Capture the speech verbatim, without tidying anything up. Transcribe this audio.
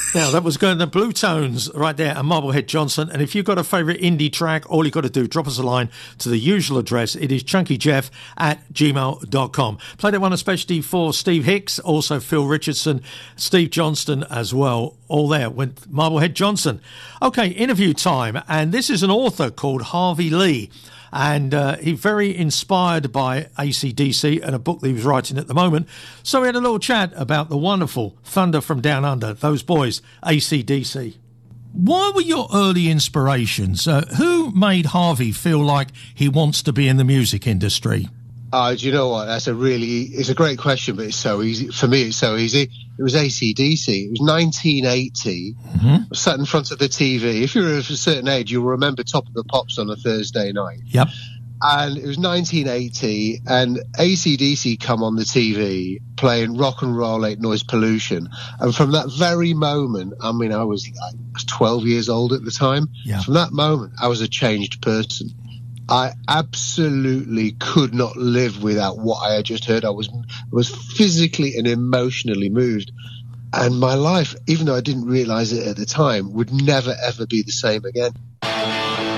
Now, that was going to Blue Tones right there and Marblehead Johnson. And if you've got a favourite indie track, all you've got to do, drop us a line to the usual address. It is chunkyjeff at gmail dot com. Played that one especially for Steve Hicks, also Phil Richardson, Steve Johnston as well. All there with Marblehead Johnson. Okay, interview time. And this is an author called Harvey Lee. And uh, he's very inspired by A C D C and a book that he was writing at the moment. So we had a little chat about the wonderful Thunder from Down Under, those boys, A C D C. Why were your early inspirations? Uh, who made Harvey feel like he wants to be in the music industry? Uh, do you know what? That's a really, it's a great question, but it's so easy. For me, it's so easy. It was A C D C. It was nineteen eighty. Mm-hmm. I was sat in front of the T V. If you're of a certain age, you'll remember Top of the Pops on a Thursday night. Yep. And it was nineteen eighty, and A C D C come on the T V playing Rock and Roll Ain't Noise Pollution. And from that very moment, I mean, I was, I was twelve years old at the time. Yeah. From that moment, I was a changed person. I absolutely could not live without what I had just heard. I was was physically and emotionally moved. And my life, even though I didn't realize it at the time, would never, ever be the same again.